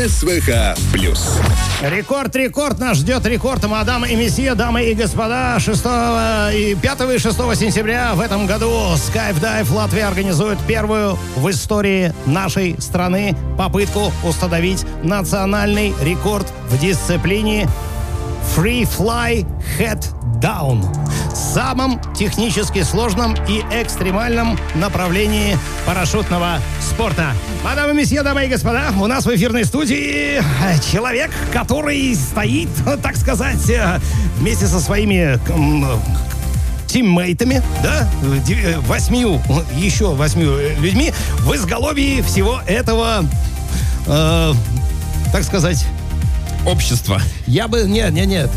СВХ+. Рекорд нас ждет рекорд, мадам и месье, дамы и господа. 5 и 6 сентября в этом году Skydive Латвия организует первую в истории нашей страны попытку установить национальный рекорд в дисциплине Free Fly Head Down, самом технически сложном и экстремальном направлении парашютного спорта. Мадам и месье, дамы и господа, у нас в эфирной студии человек, который стоит, так сказать, вместе со своими тиммейтами, да, 8 людьми в изголовье всего этого, так сказать, общество. Я бы... Нет.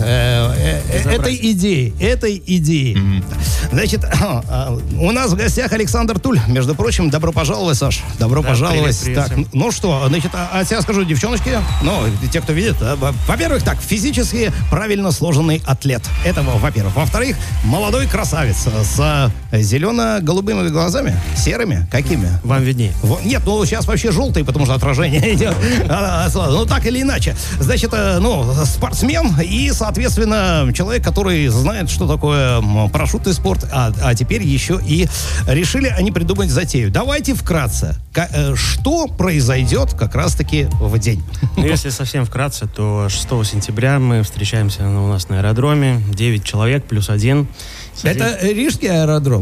Этой идеи. Mm-hmm. Значит, у нас в гостях Александр Туль. Между прочим, добро пожаловать, Саш. Добро пожаловать. Привет, так, ну что, значит, от себя скажу, девчоночки, те, кто видит, во-первых, так, физически правильно сложенный атлет. Это, во-первых. Во-вторых, молодой красавец с зелено-голубыми глазами. Серыми? Какими? Вам виднее. Нет, сейчас вообще желтый, потому что отражение идет. Ну, так или иначе. Значит, спортсмен и, соответственно, человек, который знает, что такое парашютный спорт, а теперь еще и решили они придумать затею. Давайте вкратце. Что произойдет как раз-таки в день? Если совсем вкратце, то 6 сентября мы встречаемся у нас на аэродроме. 9 человек плюс 1. Это Рижский аэродром?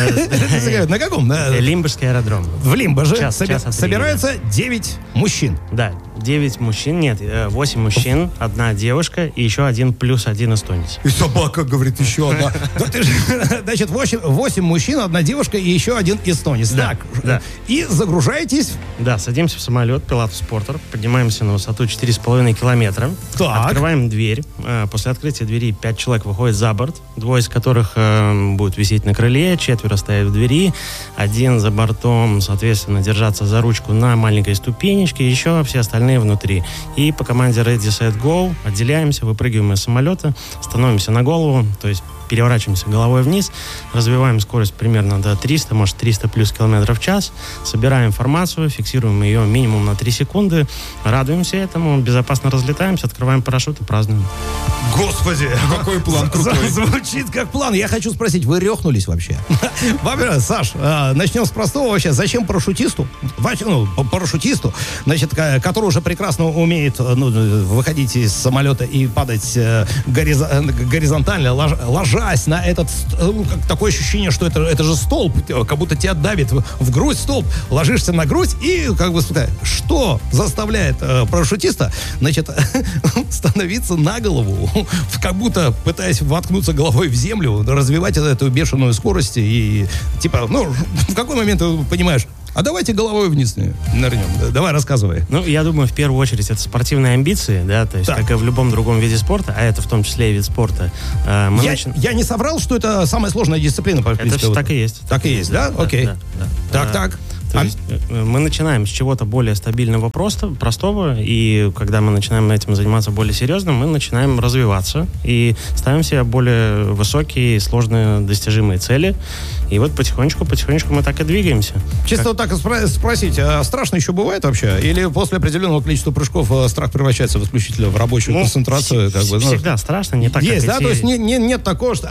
На каком? Лимбожский аэродром. В Лимбоже собираются 9 мужчин. Да, 9 мужчин, нет, 8 мужчин, 1 девушка и еще 1 плюс 1 эстонец. И собака, говорит, еще одна. Значит, 8 мужчин, 1 девушка и еще 1 эстонец. Так, и загружаетесь? Да, садимся в самолет, Pilatus Porter, поднимаемся на высоту 4,5 километра. Открываем дверь. После открытия двери 5 человек выходят за борт, 2 из которых будут висеть на крыле, 4 стоят в двери, 1 за бортом, соответственно, держаться за ручку на маленькой ступенечке, еще все остальные внутри. И по команде Ready, Set, Go отделяемся, выпрыгиваем из самолета, становимся на голову, то есть переворачиваемся головой вниз, развиваем скорость примерно до 300, может 300 плюс километров в час, собираем информацию, фиксируем ее минимум на 3 секунды, радуемся этому, безопасно разлетаемся, открываем парашют и празднуем. Господи, какой план крутой. Звучит как план. Я хочу спросить, вы рехнулись вообще? Во-первых, Саш, начнем с простого вообще. Зачем парашютисту, значит, который уже прекрасно умеет выходить из самолета и падать горизонтально, ложась на этот, такое ощущение, что это же столб, как будто тебя давит в грудь столб, ложишься на грудь и что заставляет парашютиста, значит, становиться на голову, как будто пытаясь воткнуться головой в землю, развивать эту бешеную скорость и в какой момент ты понимаешь, а давайте головой вниз нырнем. Давай, рассказывай. Я думаю, в первую очередь, это спортивные амбиции, да, то есть, как и в любом другом виде спорта, а это в том числе и вид спорта. Я не соврал, что это самая сложная дисциплина, по принципу? Это так и есть. Так и есть, да? Окей. Так. То есть мы начинаем с чего-то более стабильного, простого, и когда мы начинаем этим заниматься более серьезно, мы начинаем развиваться и ставим себе более высокие, сложные, достижимые цели. И вот потихонечку мы так и двигаемся. Чисто вот так спросить, а страшно еще бывает вообще? Или после определенного количества прыжков страх превращается исключительно в рабочую концентрацию? Всегда страшно, не так, есть, как то есть нет такого, что...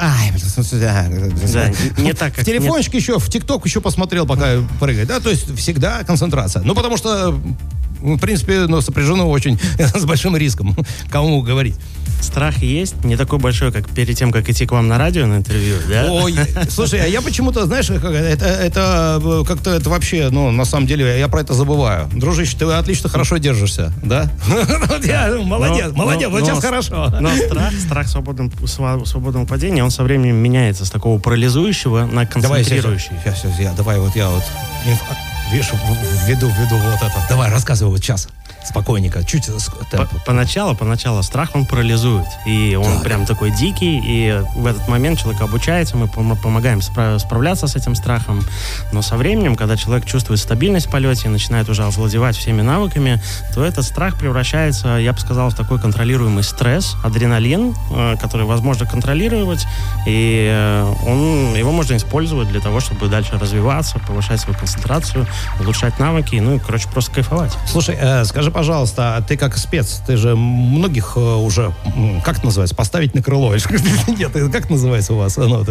не так, как... В телефончик еще, в ТикТок еще посмотрел, пока прыгает, да? То есть всегда концентрация. Потому что, в принципе, сопряжено очень с большим риском. Кому говорить? Страх есть, не такой большой, как перед тем, как идти к вам на радио на интервью, да? Ой, слушай, а я почему-то, знаешь, это как-то это вообще, на самом деле, я про это забываю. Дружище, ты отлично хорошо держишься, да? Молодец, вот сейчас хорошо. Но страх свободного падения, он со временем меняется с такого парализующего на концентрирующий. Давай, видишь, введу вот это. Давай, рассказывай вот сейчас. Спокойненько, чуть... Поначалу страх, он парализует. И он прям такой дикий. И в этот момент человек обучается, мы помогаем справляться с этим страхом. Но со временем, когда человек чувствует стабильность в полете и начинает уже овладевать всеми навыками, то этот страх превращается, я бы сказал, в такой контролируемый стресс, адреналин, который возможно контролировать. И его можно использовать для того, чтобы дальше развиваться, повышать свою концентрацию, улучшать навыки, просто кайфовать. Слушай, скажи, пожалуйста, ты как спец, ты же многих уже, как это называется, поставить на крыло? Нет, как это называется у вас?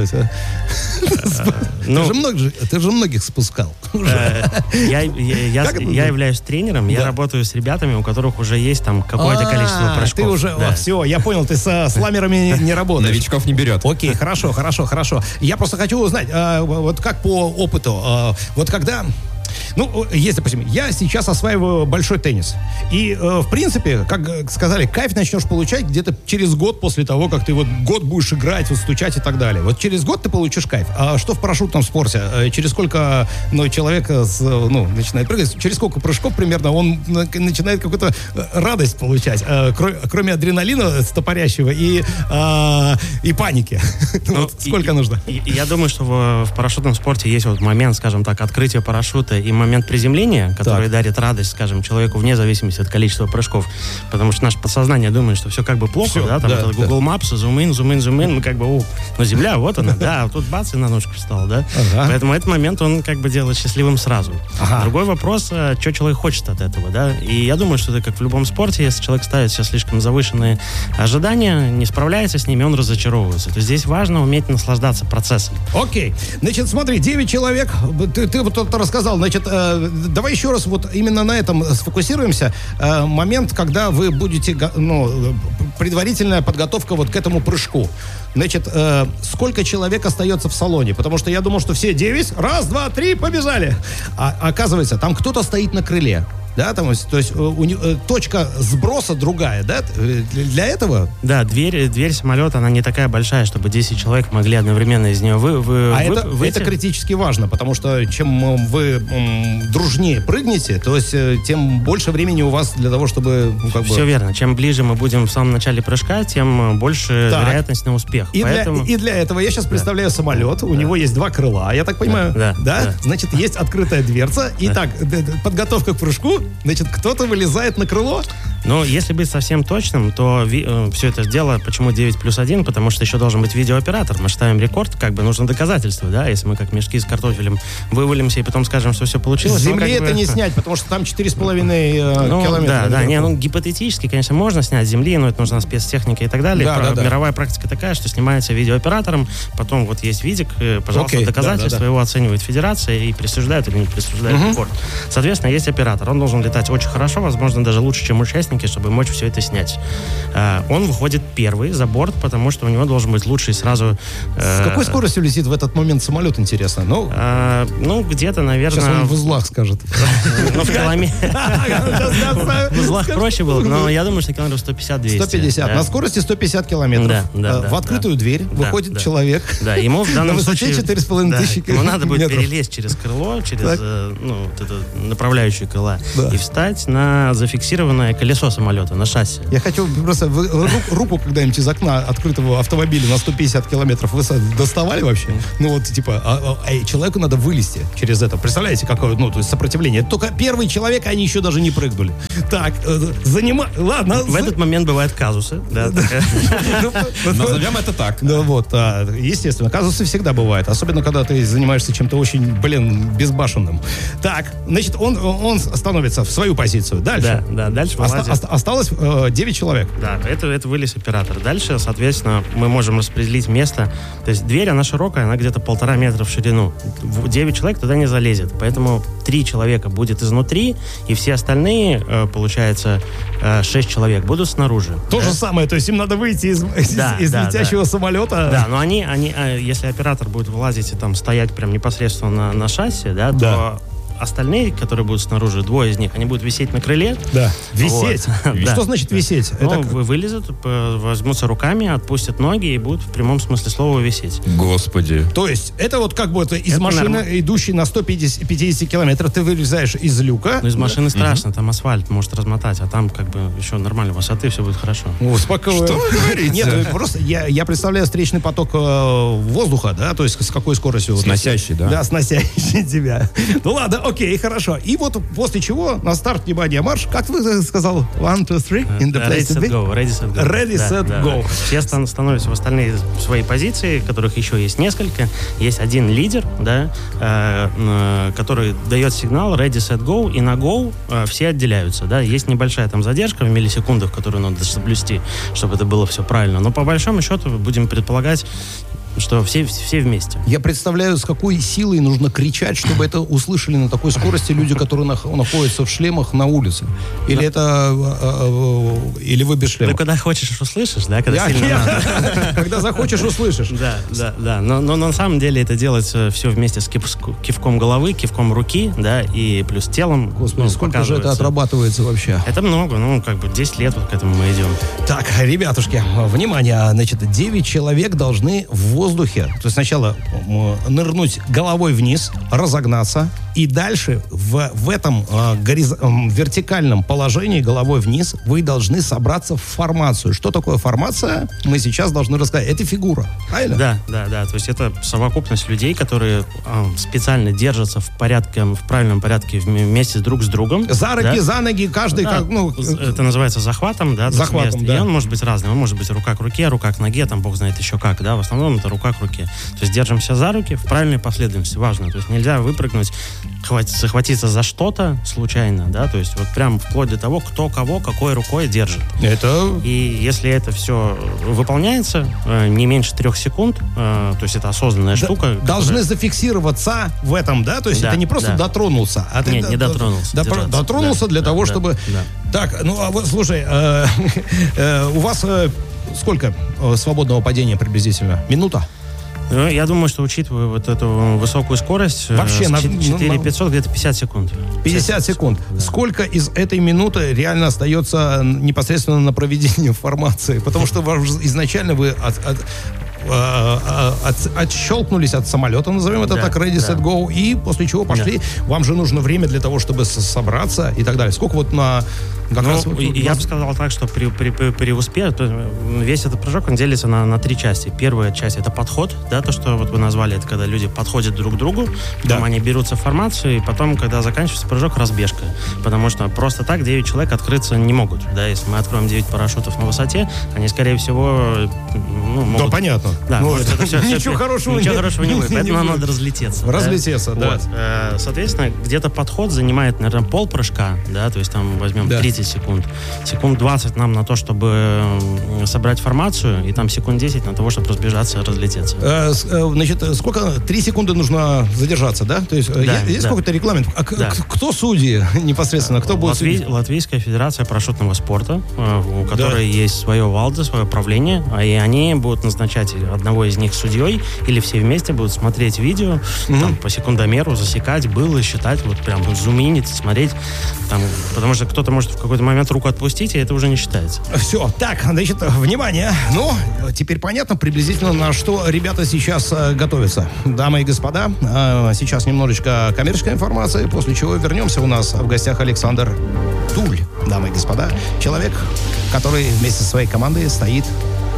Ты же многих спускал. Я являюсь тренером, я работаю с ребятами, у которых уже есть там какое-то количество прыжков. Ты уже, все, я понял, ты со сламерами не работаешь. Новичков не берет. Окей, хорошо. Я просто хочу узнать, вот как по опыту, вот когда... есть, допустим, я сейчас осваиваю большой теннис. И, в принципе, как сказали, кайф начнешь получать где-то через год после того, как ты вот год будешь играть, вот стучать и так далее. Вот через год ты получишь кайф. А что в парашютном спорте? Через сколько человек начинает прыгать? Через сколько прыжков примерно он начинает какую-то радость получать? Кроме адреналина стопорящего и паники. Сколько нужно? Я думаю, что в парашютном спорте есть вот момент, скажем так, открытия парашюта и момент приземления, который дарит радость, скажем, человеку вне зависимости от количества прыжков. Потому что наше подсознание думает, что все как бы плохо, Google Maps, зум-ин, мы как бы, земля, вот она, а тут бац, и на ножку встал, да? Поэтому этот момент, он как бы делает счастливым сразу. Другой вопрос, что человек хочет от этого, да? И я думаю, что это как в любом спорте, если человек ставит себе слишком завышенные ожидания, не справляется с ними, он разочаровывается. То есть здесь важно уметь наслаждаться процессом. Окей. Значит, смотри, 9 человек, ты вот рассказал, значит, давай еще раз вот именно на этом сфокусируемся. Момент, когда вы будете, предварительная подготовка вот к этому прыжку. Значит, сколько человек остается в салоне? Потому что я думал, что все 9, раз, два, три, побежали. А оказывается, там кто-то стоит на крыле. Да, то есть точка сброса другая, да, для этого? Да, дверь самолета, она не такая большая, чтобы 10 человек могли одновременно из нее выйти. Это критически важно, потому что чем вы дружнее прыгнете, то есть тем больше времени у вас для того, чтобы... Все верно. Чем ближе мы будем в самом начале прыжка, тем больше вероятность на успех. И для этого я сейчас представляю самолет, у него есть 2 крыла, я так понимаю? Да. Значит, есть открытая дверца. Итак, подготовка к прыжку. Значит, кто-то вылезает на крыло? Но если быть совсем точным, то все это дело, почему 9+1? Потому что еще должен быть видеооператор. Мы ставим рекорд, нужно доказательство, да? Если мы как мешки с картофелем вывалимся и потом скажем, что все получилось. С земли это не снять, потому что там 4,5 километра. Гипотетически, конечно, можно снять с земли, но это нужна спецтехника и так далее. Мировая практика такая, что снимается видеооператором, потом вот есть видик, пожалуйста, доказательства, его оценивает федерация и присуждает или не присуждает рекорд. Соответственно, есть оператор, он должен летать очень хорошо, возможно, даже лучше, чем участники, чтобы мочь все это снять. Он выходит первый за борт, потому что у него должен быть лучший сразу... С какой скоростью летит в этот момент самолет, интересно? Где-то, наверное... Сейчас он в узлах скажет. В километре. В узлах проще было, но я думаю, что километров 150-200. 150. На скорости 150 километров. В открытую дверь выходит человек. Да, ему в данном случае... На высоте 4,5 тысячи ему надо будет перелезть через крыло, через направляющую крыла, и встать на зафиксированное колесо самолета, на шасси. Я хочу просто... руку когда-нибудь из окна открытого автомобиля на 150 километров высоты доставали вообще? Человеку надо вылезти через это. Представляете, какое, то есть сопротивление. Это только первый человек, они еще даже не прыгнули. Так, ладно. В этот момент бывают казусы. Назовем это так. Естественно, казусы всегда бывают. Особенно, когда ты занимаешься чем-то очень, безбашенным. Так, значит, он становится в свою позицию. Дальше. Да, дальше вылазит. Осталось 9 человек. Да, это вылез оператор. Дальше, соответственно, мы можем распределить место. То есть дверь, она широкая, она где-то 1,5 метра в ширину. 9 человек туда не залезет. Поэтому 3 человека будет изнутри, и все остальные, получается, 6 человек будут снаружи. То же самое, то есть им надо выйти из летящего самолета. Да, но они, если оператор будет вылазить и там стоять прям непосредственно на шасси, то остальные, которые будут снаружи, 2 из них, они будут висеть на крыле. Да. Висеть? Что значит висеть? Вылезут, возьмутся руками, отпустят ноги и будут в прямом смысле слова висеть. Господи. То есть это из машины, идущей на 150 километров, ты вылезаешь из люка. Из машины страшно, там асфальт может размотать, а там еще нормально высоты, все будет хорошо. Успокойся. Что вы говорите? Нет, просто я представляю встречный поток воздуха, да, то есть с какой скоростью? Сносящий, да? Да, сносящий тебя. Ну ладно, Окей, хорошо. И вот после чего на старт, внимание, марш. Как вы сказал? 1, 2, 3. In the place to be. Ready, set, go. Ready, set, go. Все становятся в остальные свои позиции, которых еще есть несколько. Есть один лидер, да, который дает сигнал ready, set, go, и на go все отделяются, да. Есть небольшая там задержка в миллисекундах, которую надо соблюсти, чтобы это было все правильно. Но по большому счету будем предполагать, что все вместе. Я представляю, с какой силой нужно кричать, чтобы это услышали на такой скорости люди, которые находятся в шлемах на улице. Или или вы без шлема? Ты когда хочешь, услышишь, да? Когда сильно надо. Когда захочешь, услышишь. Да. Но на самом деле это делать все вместе с кивком головы, кивком руки, да, и плюс телом. Господи, сколько же это отрабатывается вообще? Это много, 10 лет вот к этому мы идем. Так, ребятушки, внимание, значит, 9 человек должны в воздухе, то есть сначала нырнуть головой вниз, разогнаться, и дальше в этом вертикальном положении головой вниз вы должны собраться в формацию. Что такое формация? Мы сейчас должны рассказать. Это фигура, правильно? Да. То есть это совокупность людей, которые специально держатся в правильном порядке вместе друг с другом. За руки, за ноги, каждый как, это называется захватом, да? Захватом, да. И он может быть разным. Он может быть рука к руке, рука к ноге, там бог знает еще как, да? В основном это рука к руке. То есть держимся за руки в правильной последовательности. Важно. То есть нельзя выпрыгнуть, захватиться за что-то случайно, да, то есть вот прям вплоть до того, кто кого какой рукой держит. И если это все выполняется не меньше 3 секунд, то есть это осознанная штука. Должны зафиксироваться в этом, да? То есть это не просто дотронулся, а ты... не дотронулся. Дотронулся для того, чтобы... Так, слушай, у вас сколько свободного падения приблизительно? Минута? Я думаю, что учитывая вот эту высокую скорость, вообще 4500 где-то 50 секунд. 50 секунд. Да. Сколько из этой минуты реально остается непосредственно на проведение формации? Потому что изначально вы отщелкнулись от самолета, назовем это так, ready, set, go, и после чего пошли. Вам же нужно время для того, чтобы собраться и так далее. Сколько вот на... Я бы сказал так, что при успехе весь этот прыжок, он делится на 3 части. Первая часть — это подход, да, то, что вот вы назвали, это когда люди подходят друг к другу, потом они берутся в формацию, и потом, когда заканчивается прыжок, разбежка. Потому что просто так 9 человек открыться не могут, да, если мы откроем 9 парашютов на высоте, они, скорее всего, могут... Да, понятно. Да, ничего хорошего не будет, поэтому нам надо разлететься. Разлететься, да. Вот. Соответственно, где-то подход занимает, наверное, полпрыжка, да, то есть там возьмем 30 секунд. Секунд 20 нам на то, чтобы собрать формацию, и там секунд 10 на того, чтобы разбежаться, разлететься. Значит, сколько? 3 секунды нужно задержаться, да? То есть есть какой-то регламент? Кто судьи непосредственно? Кто будет судить? Латвийская федерация парашютного спорта, у которой есть свое ВАЛДы, свое правление, и они будут назначать одного из них судьей, или все вместе будут смотреть видео, там, по секундомеру засекать, было, считать, вот прям зуминить, смотреть, там, потому что кто-то может в какой-то момент руку отпустить, и это уже не считается. Все, так, значит, внимание, теперь понятно приблизительно, на что ребята сейчас готовятся. Дамы и господа, сейчас немножечко коммерческой информации, после чего вернемся. У нас в гостях Александр Туль, дамы и господа, человек, который вместе со своей командой стоит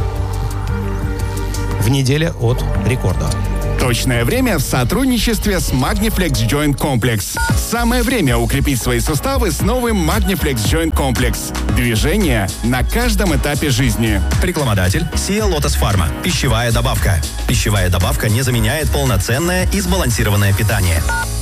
в неделе от рекорда. Точное время в сотрудничестве с Magniflex Joint Complex. Самое время укрепить свои суставы с новым Magniflex Joint Complex. Движение на каждом этапе жизни. Рекламодатель Сия Лотос Фарма. Пищевая добавка. Пищевая добавка не заменяет полноценное и сбалансированное питание.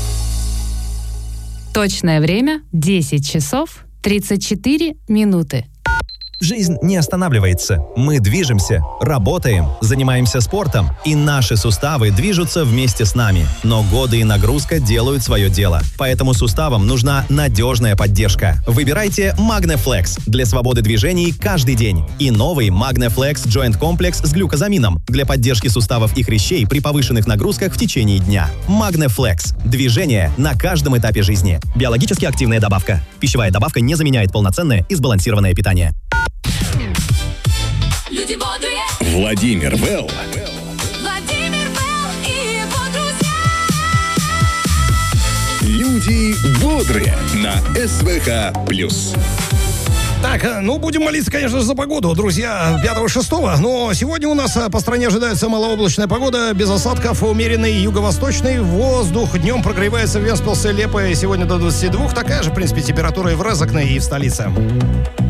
Точное время 10 часов 34 минуты. Жизнь не останавливается. Мы движемся, работаем, занимаемся спортом, и наши суставы движутся вместе с нами. Но годы и нагрузка делают свое дело. Поэтому суставам нужна надежная поддержка. Выбирайте Magneflex для свободы движений каждый день. И новый Magneflex Joint Complex с глюкозамином для поддержки суставов и хрящей при повышенных нагрузках в течение дня. Magneflex. Движение на каждом этапе жизни. Биологически активная добавка. Пищевая добавка не заменяет полноценное и сбалансированное питание. Люди бодрые. Владимир Вэлл. Владимир Вэлл и его друзья. Люди бодрые на СВХ+. Так, ну, будем молиться, конечно же, за погоду, друзья, 5-6. Но сегодня у нас по стране ожидается малооблачная погода, без осадков, умеренный юго-восточный воздух. Днем прогревается в Венспилсе, Лепое сегодня до 22. Такая же, в принципе, температура и в Резекне, и в столице.